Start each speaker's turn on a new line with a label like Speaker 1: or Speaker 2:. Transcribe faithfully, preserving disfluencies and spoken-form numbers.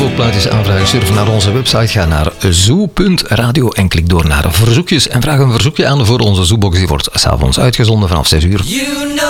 Speaker 1: ook plaatjes aanvragen? Surf naar onze website. Ga naar zoo punt radio en klik door naar verzoekjes. En vraag een verzoekje aan voor onze Zoobox. Die wordt s'avonds uitgezonden vanaf zes uur.